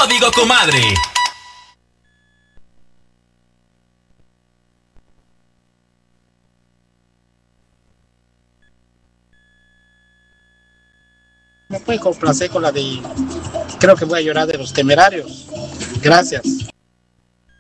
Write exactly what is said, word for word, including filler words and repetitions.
Código Comadre. Me puede complacer con la de Creo que voy a llorar de Los Temerarios. Gracias.